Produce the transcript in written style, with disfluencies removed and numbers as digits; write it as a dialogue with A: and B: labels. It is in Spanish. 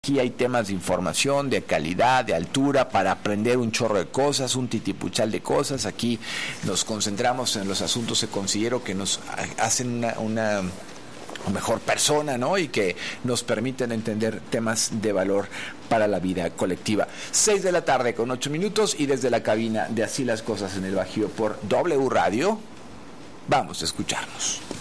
A: Aquí hay temas de información, de calidad, de altura, para aprender un chorro de cosas, un titipuchal de cosas. Aquí nos concentramos en los asuntos que considero que nos hacen una mejor persona, ¿no? Y que nos permiten entender temas de valor para la vida colectiva. 6 de la tarde con 8 minutos y desde la cabina de Así las Cosas en el Bajío por W Radio, vamos a escucharnos.